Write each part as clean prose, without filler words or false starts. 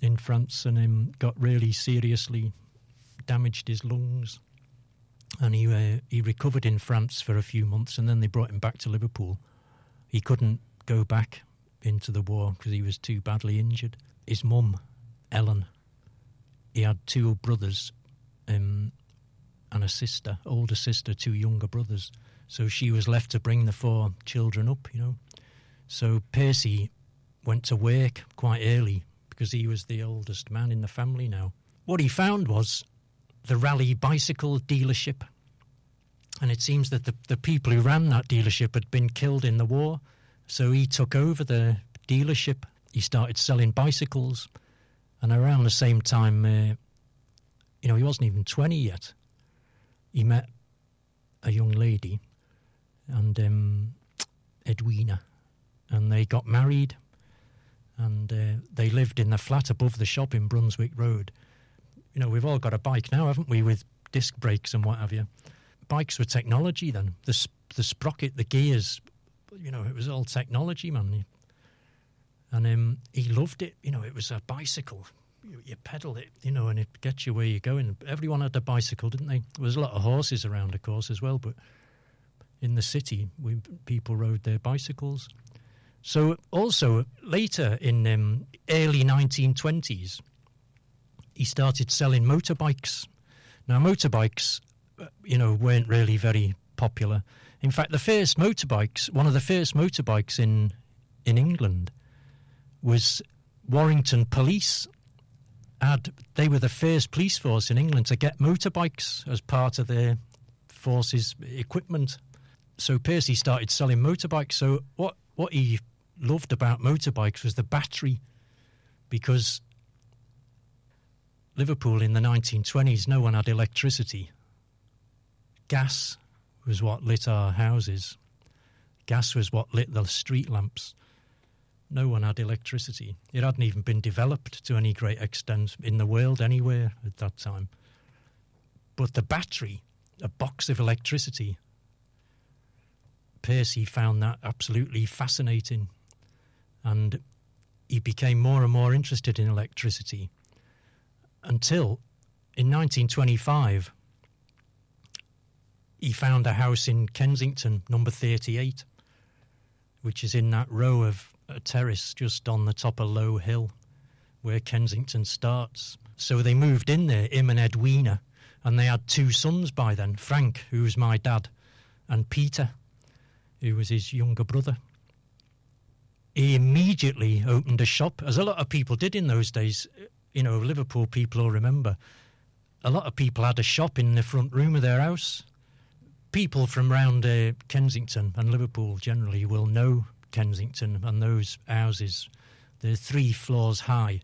in France and got really seriously damaged his lungs. And he recovered in France for a few months, and then they brought him back to Liverpool. He couldn't go back into the war because he was too badly injured. His mum, Ellen, he had two brothers and a sister, older sister, two younger brothers. So she was left to bring the four children up, you know. So Percy went to work quite early because he was the oldest man in the family now. What he found was the Raleigh bicycle dealership. And it seems that the people who ran that dealership had been killed in the war. So he took over the dealership. He started selling bicycles. And around the same time, he wasn't even 20 yet. He met a young lady, and Edwina, and they got married. And they lived in the flat above the shop in Brunswick Road. You know, we've all got a bike now, haven't we, with disc brakes and what have you. Bikes were technology then. The sprocket, the gears, you know, it was all technology, man. And he loved it. You know, it was a bicycle. You pedal it, you know, and it gets you where you're going. Everyone had a bicycle, didn't they? There was a lot of horses around, of course, as well. But in the city, people rode their bicycles. So also, later in early 1920s, he started selling motorbikes. Now, motorbikes, weren't really very popular. In fact, one of the first motorbikes in England was Warrington Police. They were the first police force in England to get motorbikes as part of their force's equipment. So Percy started selling motorbikes. So what he loved about motorbikes was the battery, because Liverpool in the 1920s, no one had electricity. Gas was what lit our houses. Gas was what lit the street lamps. No one had electricity. It hadn't even been developed to any great extent in the world anywhere at that time. But the battery, a box of electricity, Percy found that absolutely fascinating. And he became more and more interested in electricity until in 1925 he found a house in Kensington, number 38, which is in that row of a terrace just on the top of Low Hill where Kensington starts. So they moved in there, him and Edwina, and they had two sons by then, Frank, who was my dad, and Peter, who was his younger brother. He immediately opened a shop, as a lot of people did in those days. You know, Liverpool people will remember. A lot of people had a shop in the front room of their house. People from round Kensington and Liverpool generally will know Kensington and those houses. They're 3 floors high.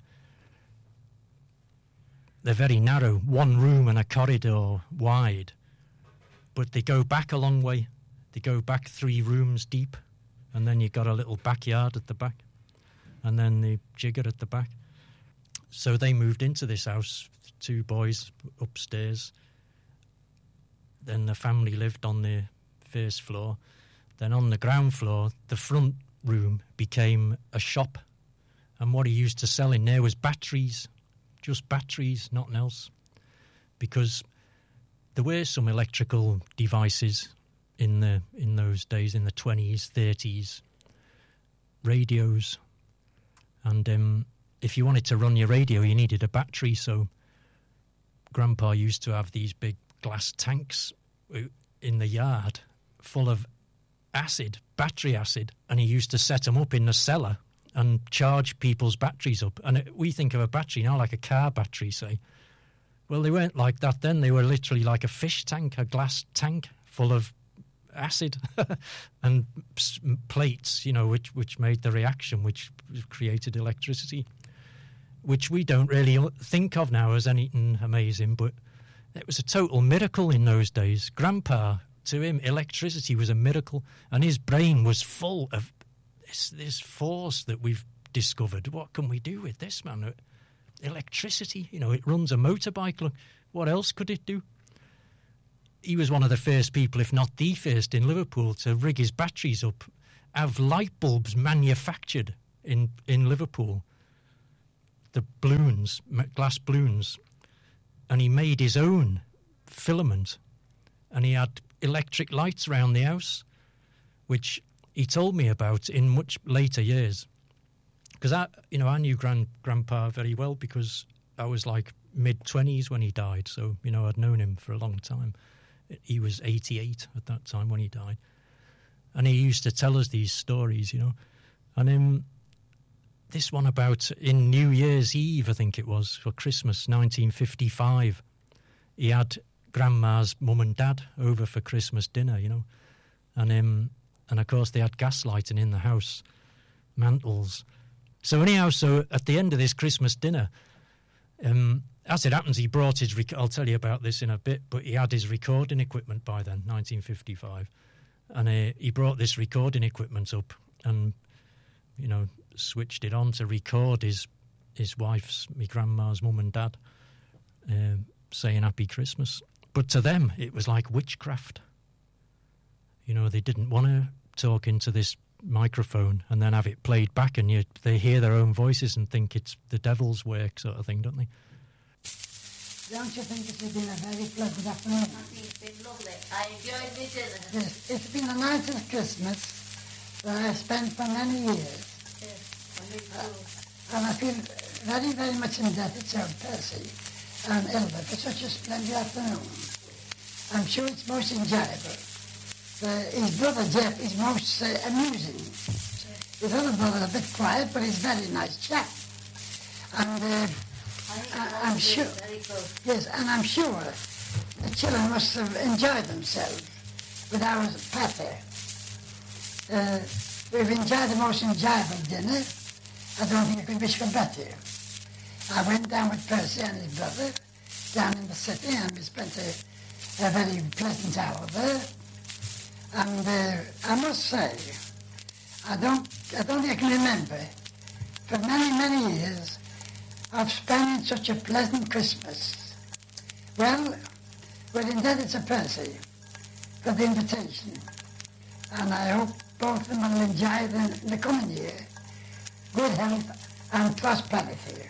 They're very narrow, one room and a corridor wide. But they go back a long way. They go back 3 rooms deep. And then you've got a little backyard at the back. And then the jigger at the back. So they moved into this house, 2 boys upstairs. Then the family lived on the first floor. Then on the ground floor, the front room became a shop. And what he used to sell in there was batteries. Just batteries, nothing else. Because there were some electrical devices in those days, in the 20s, 30s, radios. And if you wanted to run your radio, you needed a battery. So Grandpa used to have these big glass tanks in the yard full of acid, battery acid, and he used to set them up in the cellar and charge people's batteries up. And we think of a battery now like a car battery, say. Well, they weren't like that then. They were literally like a fish tank, a glass tank full of acid and plates, you know, which made the reaction, which created electricity, which we don't really think of now as anything amazing, but it was a total miracle in those days. Grandpa, to him, electricity was a miracle, and his brain was full of this force that we've discovered. What can we do with this, man? Electricity, you know, it runs a motorbike. Look, what else could it do? He was one of the first people, if not the first, in Liverpool to rig his batteries up, have light bulbs manufactured in Liverpool. the balloons, glass balloons, and he made his own filament, and he had electric lights around the house, which he told me about in much later years. Because I knew Grandpa very well because I was like mid-20s when he died. So, I'd known him for a long time. He was 88 at that time when he died. And he used to tell us these stories, And this one about in New Year's Eve, I think it was, for Christmas, 1955, he had Grandma's mum and dad over for Christmas dinner, And of course they had gas lighting in the house, mantles. So anyhow, at the end of this Christmas dinner, as it happens, he brought his... I'll tell you about this in a bit, but he had his recording equipment by then, 1955. And he brought this recording equipment up and, switched it on to record his wife's, my grandma's mum and dad, saying Happy Christmas. But to them, it was like witchcraft. They didn't want to talk into this microphone and then have it played back, and they hear their own voices and think it's the devil's work sort of thing, don't they? Don't you think it's been a very pleasant afternoon? It's been lovely. I enjoyed my dinner. Yes, it's been the nicest Christmas that I spent for many years. Yes, me too. And I feel very, very much indebted to Percy and Elba for such a splendid afternoon. I'm sure it's most enjoyable. His brother Jeff is most amusing. His other brother is a bit quiet, but he's a very nice chap. And I'm sure, yes, and I'm sure the children must have enjoyed themselves with our party. We've enjoyed the most enjoyable dinner. I don't think I could wish for better. I went down with Percy and his brother down in the city, and we spent a very pleasant hour there. And I must say, I don't think I can remember for many, many years of spending such a pleasant Christmas. Well, we're indebted to Percy for the invitation, and I hope both of them will enjoy the coming year good health and prosperity.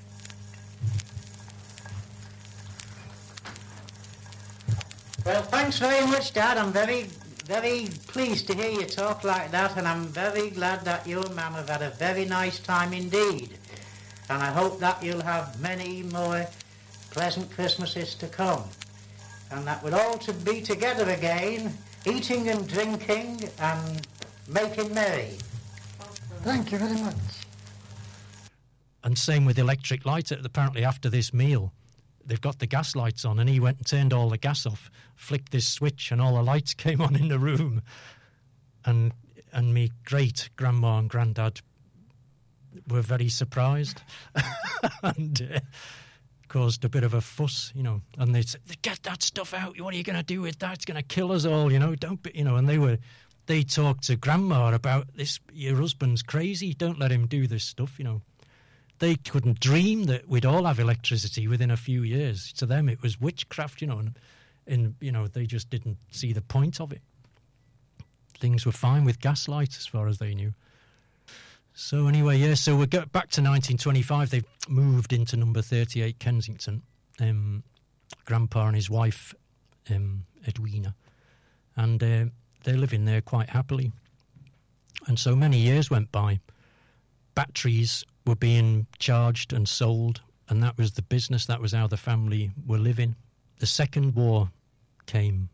Well, thanks very much, Dad. I'm very pleased to hear you talk like that, and I'm very glad that you and Mum have had a very nice time indeed. And I hope that you'll have many more pleasant Christmases to come, and that we'll all to be together again, eating and drinking and making merry. Thank you very much. And same with electric light. Apparently after this meal, they've got the gas lights on, and he went and turned all the gas off, flicked this switch, and all the lights came on in the room. And me great grandma and granddad were very surprised and caused a bit of a fuss, And they said, "Get that stuff out! What are you going to do with that? It's going to kill us all, Don't be, And they talked to grandma about this. Your husband's crazy. Don't let him do this stuff, They couldn't dream that we'd all have electricity within a few years. To them, it was witchcraft, and they just didn't see the point of it. Things were fine with gaslight as far as they knew. So anyway, yeah, so we'll get back to 1925. They've moved into number 38 Kensington, Grandpa and his wife, Edwina. And they're living there quite happily. And so many years went by. Batteries were being charged and sold, and that was the business. That was how the family were living. The Second War came.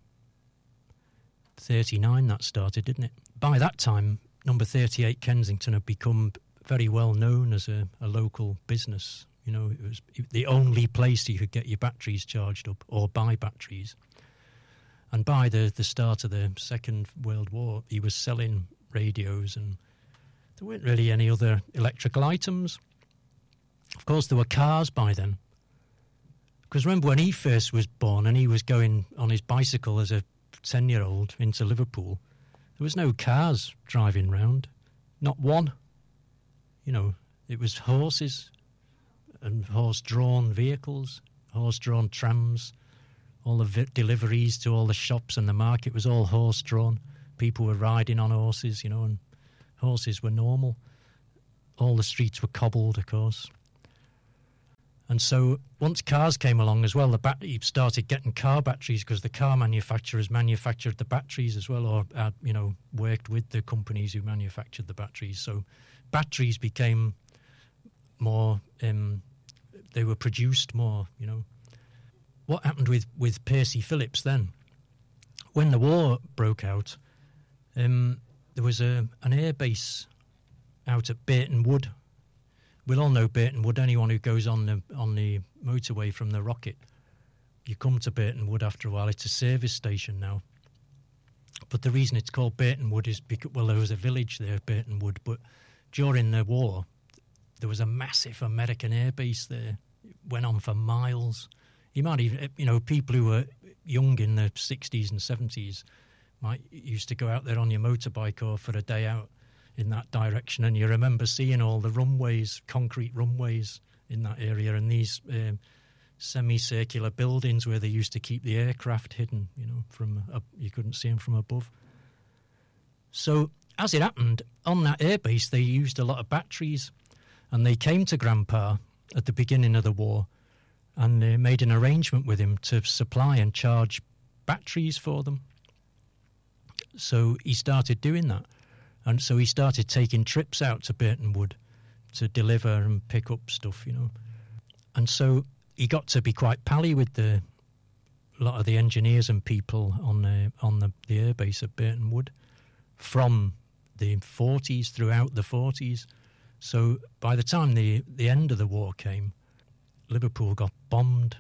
39 that started, didn't it? By that time, number 38 Kensington had become very well known as a local business. It was the only place you could get your batteries charged up or buy batteries. And by the start of the Second World War, he was selling radios, and there weren't really any other electrical items. Of course, there were cars by then. Because remember when he first was born and he was going on his bicycle as a 10-year-old into Liverpool, there was no cars driving round. Not one. It was horses and horse-drawn vehicles, horse-drawn trams. All the deliveries to all the shops and the market was all horse-drawn. People were riding on horses, and horses were normal. All the streets were cobbled, of course. And so once cars came along as well, he started getting car batteries because the car manufacturers manufactured the batteries as well, or worked with the companies who manufactured the batteries. So batteries became more, they were produced more, What happened with Percy Phillips then? When the war broke out, there was an air base out at Burton Wood. We'll all know Burton Wood. Anyone who goes on the motorway from the Rocket, you come to Burton Wood after a while. It's a service station now. But the reason it's called Burton Wood is because, well, there was a village there, Burton Wood, but during the war, there was a massive American air base there. It went on for miles. You might even, people who were young in the 60s and 70s used to go out there on your motorbike or for a day out in that direction, and you remember seeing all the runways, concrete runways in that area, and these semicircular buildings where they used to keep the aircraft hidden, you couldn't see them from above. So, as it happened, on that airbase they used a lot of batteries, and they came to Grandpa at the beginning of the war, and they made an arrangement with him to supply and charge batteries for them. So he started doing that. And so he started taking trips out to Burton Wood to deliver and pick up stuff, And so he got to be quite pally with a lot of the engineers and people on the airbase at Burton Wood from the 40s, throughout the 40s. So by the time the end of the war came, Liverpool got bombed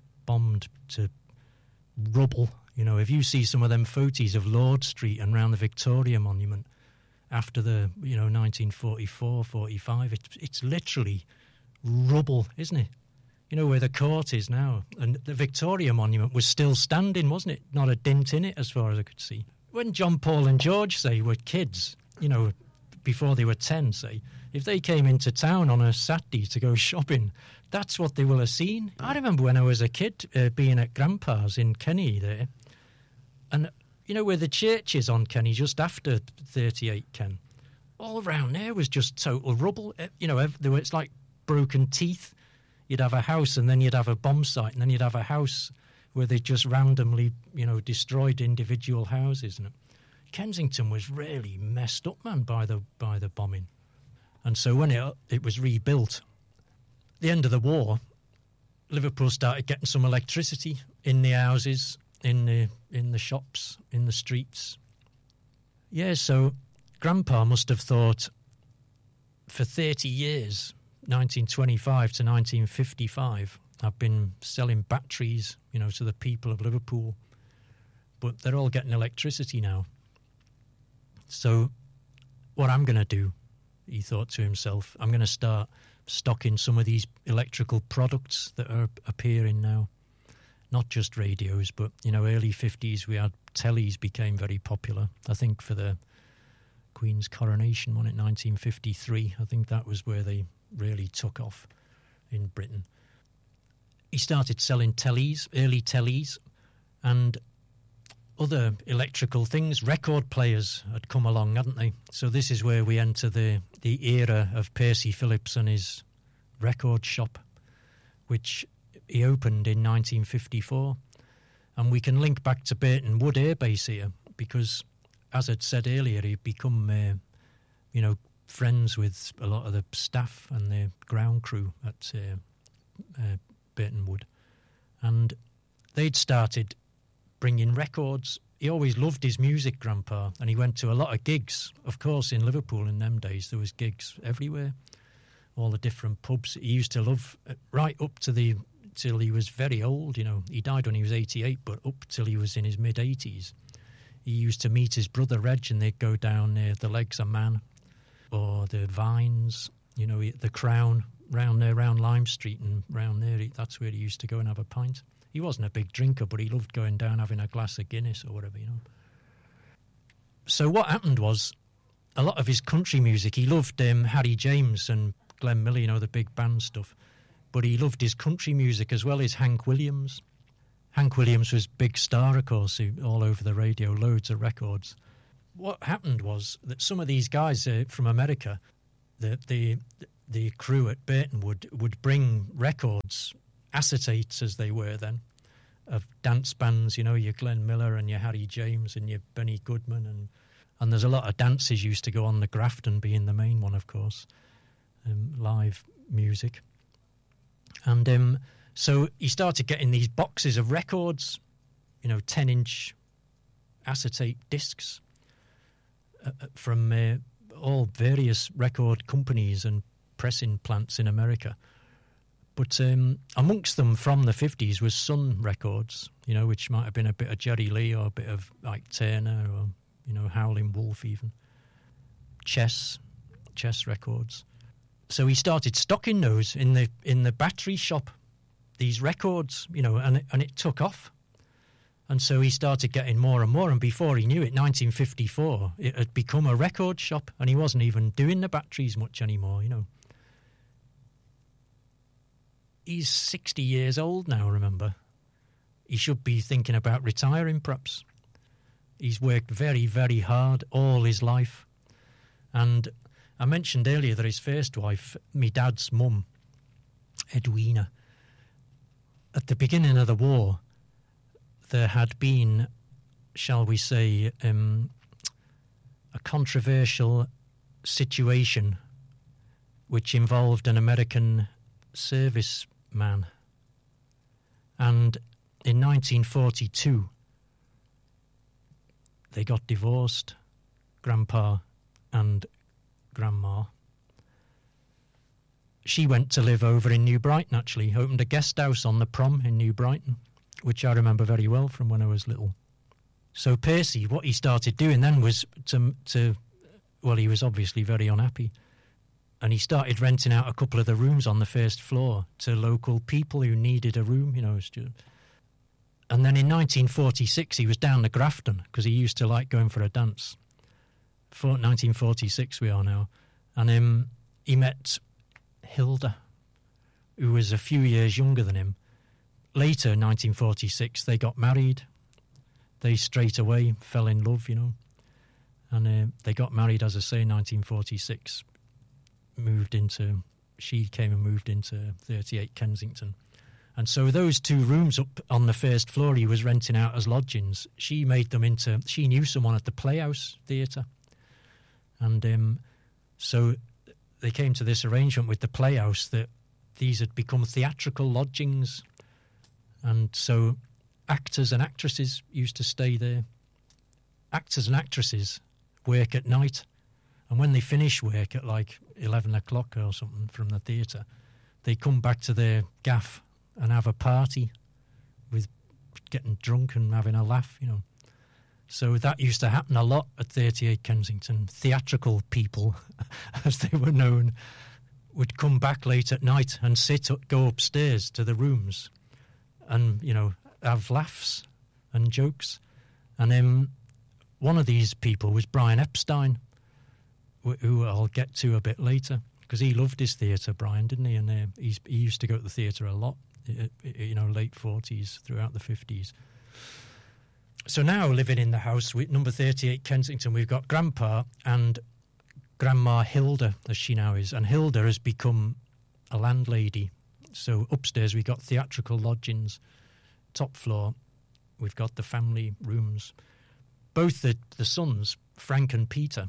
to rubble. If you see some of them photos of Lord Street and round the Victoria Monument, after the 1944, 45, it's literally rubble, isn't it? Where the court is now, and the Victoria Monument was still standing, wasn't it? Not a dint in it, as far as I could see. When John, Paul, and George say were kids, before they were 10, say, if they came into town on a Saturday to go shopping, that's what they will have seen. I remember when I was a kid being at Grandpa's in Kenny there, and where the church is on Kenny, just after 38 Ken, all around there was just total rubble. It's like broken teeth. You'd have a house, and then you'd have a bomb site, and then you'd have a house where they just randomly, destroyed individual houses. And Kensington was really messed up, man, by the bombing. And so when it was rebuilt, the end of the war, Liverpool started getting some electricity in the houses, in the shops, in the streets. Yeah, so Grandpa must have thought for 30 years, 1925 to 1955, I've been selling batteries, to the people of Liverpool, but they're all getting electricity now. So what I'm going to do, he thought to himself, I'm going to start stocking some of these electrical products that are appearing now. Not just radios, but, early 50s we had tellies became very popular. I think for the Queen's coronation one in 1953, I think that was where they really took off in Britain. He started selling tellies, early tellies, and other electrical things. Record players had come along, hadn't they? So this is where we enter the era of Percy Phillips and his record shop, which he opened in 1954. And we can link back to Burton Wood Air Base here because, as I'd said earlier, he'd become, friends with a lot of the staff and the ground crew at Burton Wood. And they'd started bringing records. He always loved his music, Grandpa, and he went to a lot of gigs. Of course, in Liverpool in them days, there was gigs everywhere, all the different pubs. He used to love, right up to till he was very old, He died when he was 88, but up till he was in his mid-80s. He used to meet his brother Reg, and they'd go down near the Legs of Man or the Vines, the Crown, round there, round Lime Street and round there. That's where he used to go and have a pint. He wasn't a big drinker, but he loved going down having a glass of Guinness or whatever, So what happened was, a lot of his country music, he loved Harry James and Glenn Miller, the big band stuff, but he loved his country music as well as Hank Williams. Hank Williams was big star, of course, all over the radio, loads of records. What happened was that some of these guys from America, the crew at Burton would bring records, acetates as they were then, of dance bands, your Glenn Miller and your Harry James and your Benny Goodman. And there's a lot of dances used to go on, the Grafton being the main one, of course, live music. And so he started getting these boxes of records, 10-inch acetate discs from all various record companies and pressing plants in America. But amongst them from the 50s was Sun Records, which might have been a bit of Jerry Lee or a bit of Ike Turner or, Howlin' Wolf even. Chess Records. So he started stocking those in the battery shop, these records, and it took off. And so he started getting more and more, and before he knew it, 1954, it had become a record shop, and he wasn't even doing the batteries much anymore, He's 60 years old now, remember. He should be thinking about retiring, perhaps. He's worked very, very hard all his life. And I mentioned earlier that his first wife, my dad's mum, Edwina, at the beginning of the war, there had been, shall we say, a controversial situation which involved an American serviceman. And in 1942, they got divorced, Grandpa and Grandma. She went to live over in New Brighton, actually, opened a guest house on the Prom in New Brighton, which I remember very well from when I was little. So Percy, what he started doing then was well, he was obviously very unhappy, and he started renting out a couple of the rooms on the first floor to local people who needed a room, And then in 1946, he was down the Grafton, because he used to like going for a dance. 1946 we are now. And he met Hilda, who was a few years younger than him. Later, 1946, they got married. They straight away fell in love, And they got married, as I say, in 1946. She came and moved into 38 Kensington. And so those two rooms up on the first floor he was renting out as lodgings, she knew someone at the Playhouse Theatre. And so they came to this arrangement with the Playhouse that these had become theatrical lodgings. And so actors and actresses used to stay there. Actors and actresses work at night. And when they finish work at like 11 o'clock or something from the theatre, they come back to their gaff and have a party with getting drunk and having a laugh, So that used to happen a lot at 38 Kensington. Theatrical people, as they were known, would come back late at night and go upstairs to the rooms and, have laughs and jokes. And one of these people was Brian Epstein, who I'll get to a bit later, because he loved his theatre, Brian, didn't he? And he used to go to the theatre a lot, late 40s, throughout the 50s. So now, living in the house with number 38 Kensington, we've got Grandpa and Grandma Hilda, as she now is. And Hilda has become a landlady. So upstairs we've got theatrical lodgings. Top floor, we've got the family rooms. Both the sons, Frank and Peter.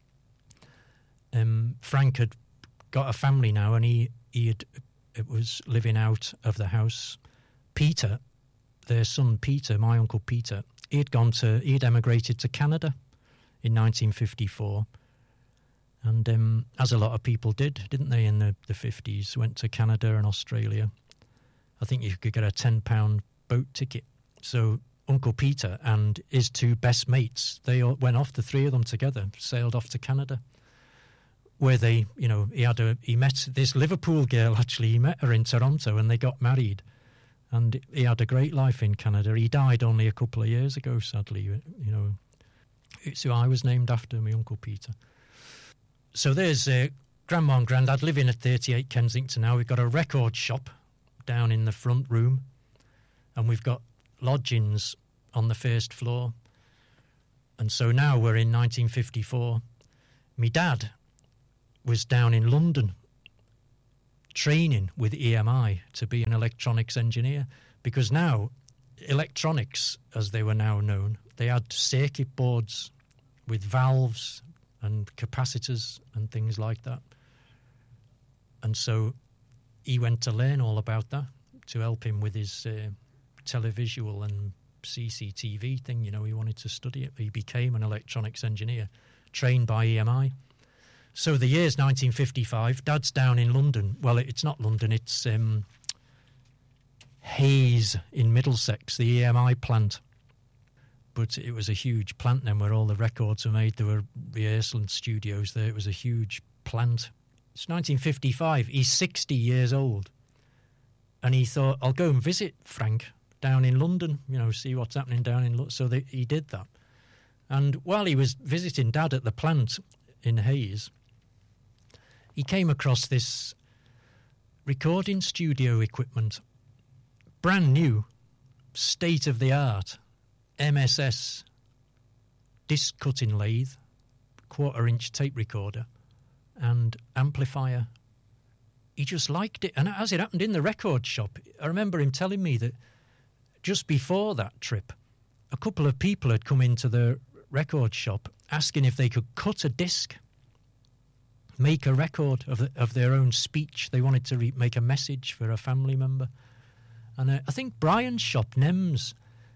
Frank had got a family now, and he was living out of the house. Peter, their son Peter, my uncle Peter, he'd emigrated to Canada in 1954, and as a lot of people didn't they, in the 50s, went to Canada and Australia. I think you could get a £10 boat ticket. So Uncle Peter and his two best mates, they all went off, the three of them together, sailed off to Canada, where they, he met this Liverpool girl, actually. He met her in Toronto and they got married. And he had a great life in Canada. He died only a couple of years ago, sadly. It's who I was named after, my Uncle Peter. So there's Grandma and Grandad living at 38 Kensington now. We've got a record shop down in the front room. And we've got lodgings on the first floor. And so now we're in 1954. My dad was down in London training with EMI to be an electronics engineer, because now electronics, as they were now known, they had circuit boards with valves and capacitors and things like that. And so he went to learn all about that to help him with his televisual and CCTV thing. You know, he wanted to study it. He became an electronics engineer, trained by EMI. So the year's 1955. Dad's down in London. Well, it's not London. It's Hayes in Middlesex, the EMI plant. But it was a huge plant then where all the records were made. There were rehearsal studios there. It was a huge plant. It's 1955. He's 60 years old. And he thought, I'll go and visit Frank down in London, you know, see what's happening down in London. So he did that. And while he was visiting Dad at the plant in Hayes, he came across this recording studio equipment, brand new, state-of-the-art, MSS disc cutting lathe, 1/4-inch tape recorder, and amplifier. He just liked it. And as it happened in the record shop, I remember him telling me that just before that trip, a couple of people had come into the record shop asking if they could cut a disc, make a record of their own speech. They wanted to make a message for a family member. And I think Brian's shop, Nems,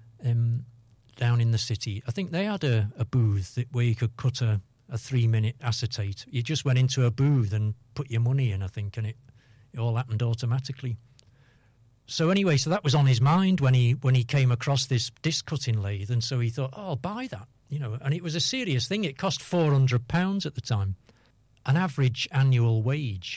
down in the city, I think they had a booth where you could cut a 3-minute acetate. You just went into a booth and put your money in, I think, and it all happened automatically. So anyway, so that was on his mind when he came across this disc cutting lathe, and so he thought, oh, I'll buy that, you know. And it was a serious thing. It cost £400 at the time. An average annual wage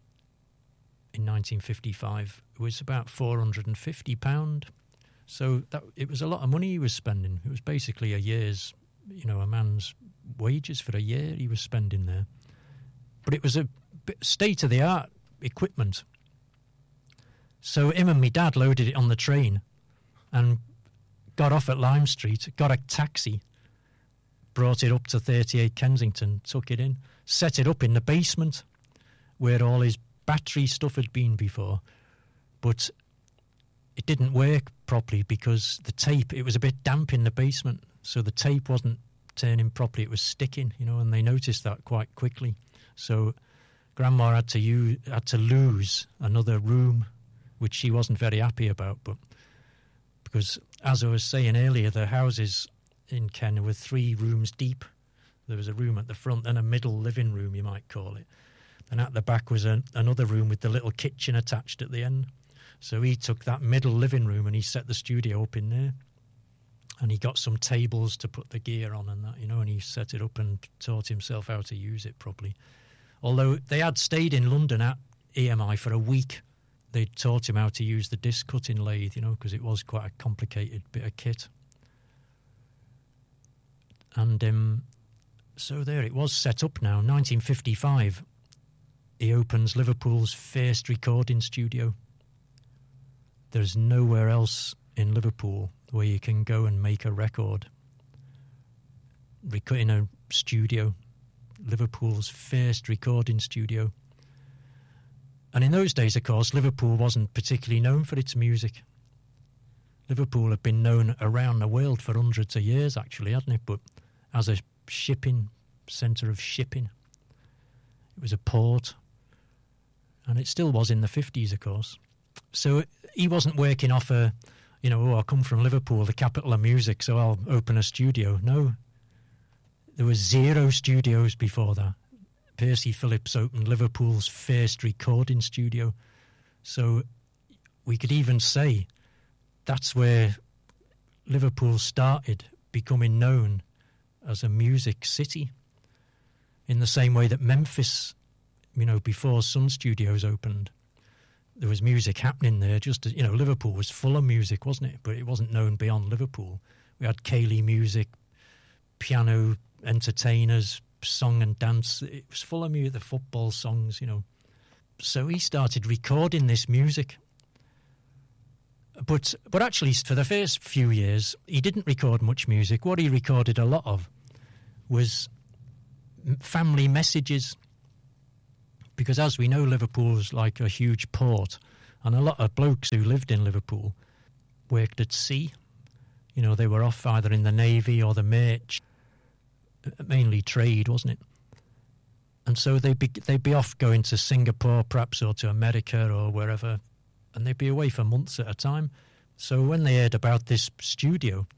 in 1955 was about £450. So it was a lot of money he was spending. It was basically a year's, you know, a man's wages for a year he was spending there. But it was a state-of-the-art equipment. So him and me dad loaded it on the train and got off at Lime Street, got a taxi, brought it up to 38 Kensington, took it in, set it up in the basement where all his battery stuff had been before. But it didn't work properly because the tape, it was a bit damp in the basement, so the tape wasn't turning properly. It was sticking, you know, and they noticed that quite quickly. So Grandma had to lose another room, which she wasn't very happy about. But because, as I was saying earlier, the houses in Ken were 3 rooms deep. There was a room at the front and a middle living room, you might call it. And at the back was another room with the little kitchen attached at the end. So he took that middle living room and he set the studio up in there. And he got some tables to put the gear on and that, you know, and he set it up and taught himself how to use it properly. Although they had stayed in London at EMI for a week, they taught him how to use the disc cutting lathe, you know, because it was quite a complicated bit of kit. And so there it was set up now. 1955, he opens Liverpool's first recording studio. There's nowhere else in Liverpool where you can go and make a record. In a studio, Liverpool's first recording studio. And in those days, of course, Liverpool wasn't particularly known for its music. Liverpool had been known around the world for hundreds of years, actually, hadn't it? But as a shipping centre of shipping, it was a port, and it still was in the 50s, of course. So he wasn't working off I come from Liverpool, the capital of music, so I'll open a studio. No, there were 0 studios before that. Percy Phillips opened Liverpool's first recording studio. So we could even say that's where Liverpool started becoming known as a music city, in the same way that Memphis, before some studios opened, there was music happening there. Just as, Liverpool was full of music, wasn't it? But it wasn't known beyond Liverpool. We had Ceilidh music, piano entertainers, song and dance. It was full of music, the football songs, So he started recording this music. But actually, for the first few years, he didn't record much music. What he recorded a lot of was family messages. Because as we know, Liverpool's like a huge port, and a lot of blokes who lived in Liverpool worked at sea. You know, they were off either in the Navy or the Merch, mainly trade, wasn't it? And so they'd be off going to Singapore, perhaps, or to America or wherever, and they'd be away for months at a time. So when they heard about this studio,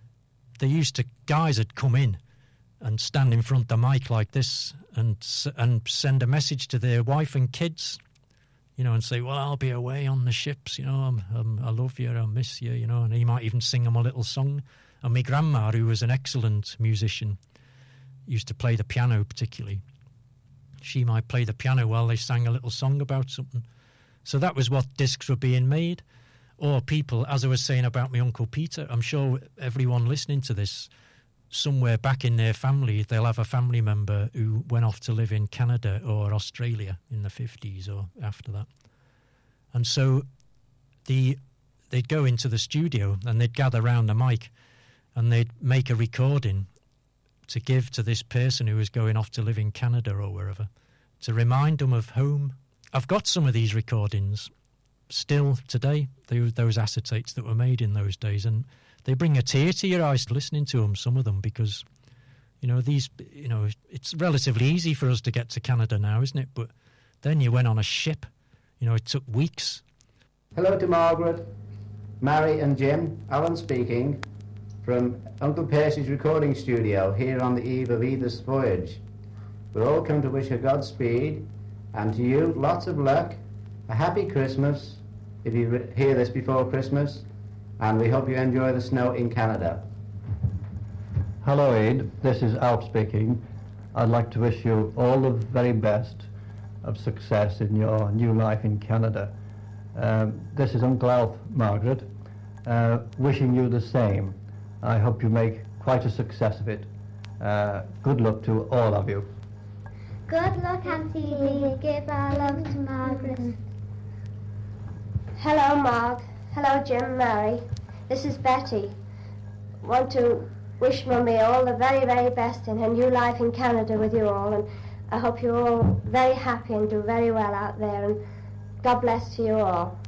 guys had come in and stand in front of the mic like this and send a message to their wife and kids, you know, and say, well, I'll be away on the ships, you know, I love you, I miss you, you know, and he might even sing them a little song. And my grandma, who was an excellent musician, used to play the piano particularly. She might play the piano while they sang a little song about something. So that was what discs were being made. Or people, as I was saying about my Uncle Peter, I'm sure everyone listening to this, somewhere back in their family, they'll have a family member who went off to live in Canada or Australia in the 50s or after that. And so they'd go into the studio and they'd gather round the mic and they'd make a recording to give to this person who was going off to live in Canada or wherever, to remind them of home. I've got some of these recordings still today, those acetates that were made in those days, and they bring a tear to your eyes listening to them, some of them, because, you know, it's relatively easy for us to get to Canada now, isn't it? But then you went on a ship, you know, it took weeks. Hello to Margaret, Mary and Jim, Alan speaking, from Uncle Percy's recording studio here on the eve of Edith's voyage. We're all come to wish her Godspeed, and to you lots of luck, a happy Christmas, if you hear this before Christmas, and we hope you enjoy the snow in Canada. Hello, Ed. This is Alf speaking. I'd like to wish you all the very best of success in your new life in Canada. This is Uncle Alf, Margaret, wishing you the same. I hope you make quite a success of it. Good luck to all of you. Good luck, Auntie Lee. Give our love to Margaret. Hello, Marg. Hello, Jim, Mary. This is Betty. Want to wish Mummy all the very, very best in her new life in Canada with you all, and I hope you're all very happy and do very well out there, and God bless to you all.